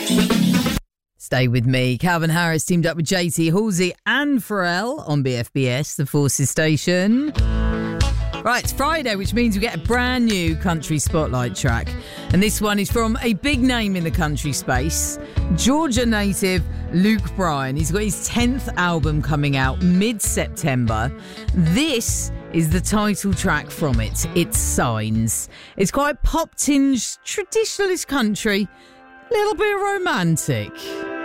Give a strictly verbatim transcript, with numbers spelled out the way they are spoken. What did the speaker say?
Stay with me. Calvin Harris teamed up with J T Halsey and Pharrell on B F B S, the Forces station. Right, it's Friday, which means we get a brand new country spotlight track. And this one is from a big name in the country space, Georgia native Luke Bryan. He's got his tenth album coming out mid-September. This is the title track from it. It's Signs. It's quite pop-tinged, traditionalist country, little bit romantic.